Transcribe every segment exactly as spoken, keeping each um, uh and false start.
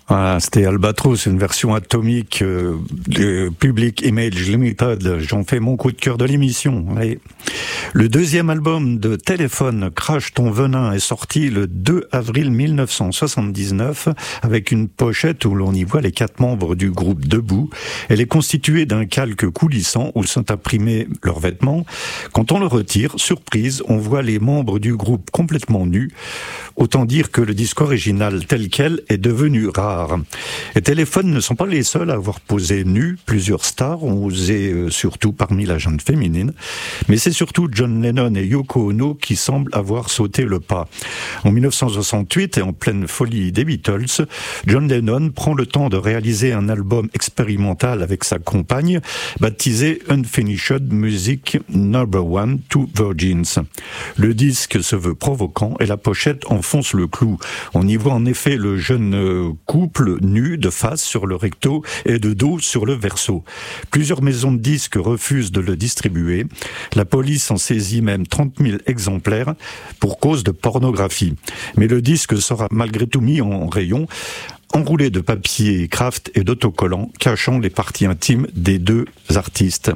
Ah, c'était Albatros, une version atomique euh, de Public Image Limited. J'en fais mon coup de cœur de l'émission. Allez. Le deuxième album de Téléphone, Crache ton venin, est sorti le deux avril mille neuf cent soixante-dix-neuf avec une pochette où l'on y voit les quatre membres du groupe debout. Elle est constituée d'un calque coulissant où sont imprimés leurs vêtements. Quand on le retire, surprise, on voit les membres du groupe complètement nus. Autant dire que le disque original tel quel est devenu rare. Les Téléphones ne sont pas les seuls à avoir posé nus. Plusieurs stars ont osé, euh, surtout parmi la gente féminine. Mais c'est surtout John Lennon et Yoko Ono qui semblent avoir sauté le pas. En mille neuf cent soixante-huit, et en pleine folie des Beatles, John Lennon prend le temps de réaliser un album expérimental avec sa compagne, baptisé Unfinished Music Number One to Virgins. Le disque se veut provoquant et la pochette enfonce le clou. On y voit en effet le jeune euh, couple nu de face sur le recto et de dos sur le verso. Plusieurs maisons de disques refusent de le distribuer. La police en saisit même trente mille exemplaires pour cause de pornographie. Mais le disque sera malgré tout mis en rayon, enroulé de papier craft et d'autocollants cachant les parties intimes des deux artistes.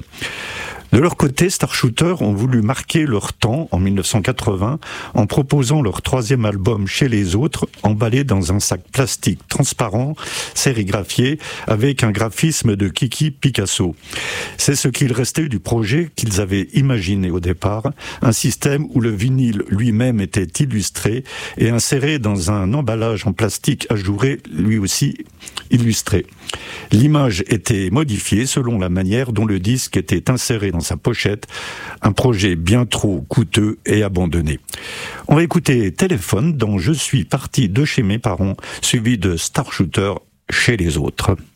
De leur côté, Starshooter ont voulu marquer leur temps en mille neuf cent quatre-vingts en proposant leur troisième album Chez les autres, emballé dans un sac plastique transparent, sérigraphié, avec un graphisme de Kiki Picasso. C'est ce qu'il restait du projet qu'ils avaient imaginé au départ, un système où le vinyle lui-même était illustré et inséré dans un emballage en plastique ajouré, lui aussi illustré. L'image était modifiée selon la manière dont le disque était inséré dans sa pochette, un projet bien trop coûteux et abandonné. On va écouter Téléphone dans Je suis parti de chez mes parents, suivi de Starshooter Chez les autres.